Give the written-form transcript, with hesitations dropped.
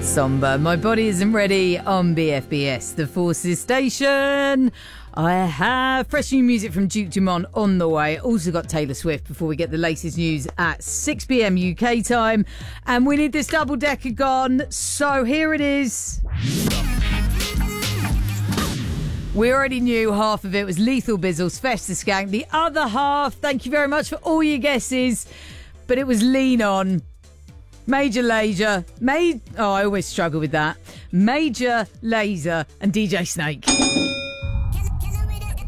somber. My body isn't ready on BFBS, the Forces station. I have fresh new music from Duke Dumont on the way. Also got Taylor Swift before we get the latest news at 6 p.m. UK time. And we need this double decker gone. So here it is. We already knew half of it was Lethal Bizzle's Festa Skank. The other half, thank you very much for all your guesses, but it was Lean On. Major Lazer, I always struggle with that. Major Lazer and DJ Snake.